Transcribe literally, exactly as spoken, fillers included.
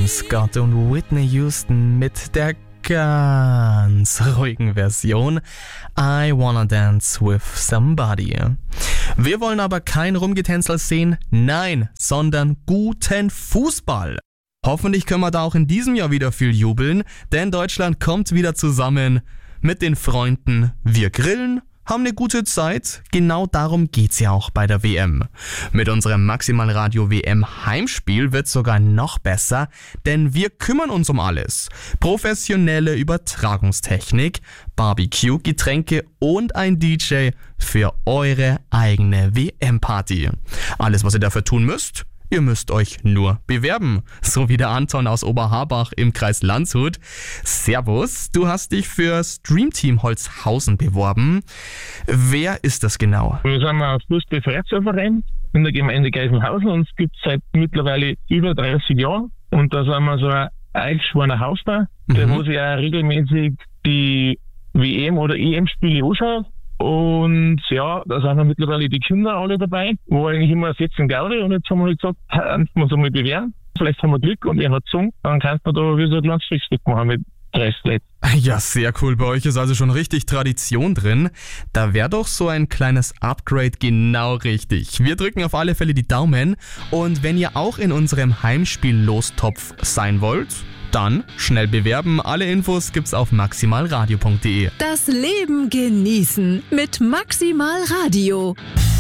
Travis Scott und Whitney Houston mit der ganz ruhigen Version I Wanna Dance With Somebody. Wir wollen aber kein Rumgetänzel sehen, nein, sondern guten Fußball. Hoffentlich können wir da auch in diesem Jahr wieder viel jubeln, denn Deutschland kommt wieder zusammen mit den Freunden. Wir grillen, haben eine gute Zeit. Genau darum geht's ja auch bei der W M. Mit unserem Maximal Radio W M Heimspiel wird's sogar noch besser, denn wir kümmern uns um alles. Professionelle Übertragungstechnik, Barbecue, Getränke und ein D J für eure eigene W M-Party. Alles, was ihr dafür tun müsst: ihr müsst euch nur bewerben. So wie der Anton aus Oberharbach im Kreis Landshut. Servus, du hast dich für Streamteam Holzhausen beworben. Wer ist das genau? Wir sind ein Fußball-Vereinsverein in der Gemeinde Geisenhausen und es gibt seit mittlerweile über dreißig Jahren. Und da sind wir so ein eingeschworener Hausbau, der Mhm. wo sich auch regelmäßig die W M- oder E M-Spiele anschaut. Und ja, da sind wir mittlerweile die Kinder alle dabei, wo eigentlich immer sitzen Gaudi, und jetzt haben wir halt gesagt, können wir uns einmal bewähren. Vielleicht haben wir Glück und er hat gesungen, dann kannst du da wie so ein kleines Frühstück machen mit dreißig Leuten. Ja, sehr cool. Bei euch ist also schon richtig Tradition drin. Da wäre doch so ein kleines Upgrade genau richtig. Wir drücken auf alle Fälle die Daumen. Und wenn ihr auch in unserem Heimspiel-Lostopf sein wollt, dann schnell bewerben. Alle Infos gibt's auf maximalradio punkt de. Das Leben genießen mit Maximal Radio.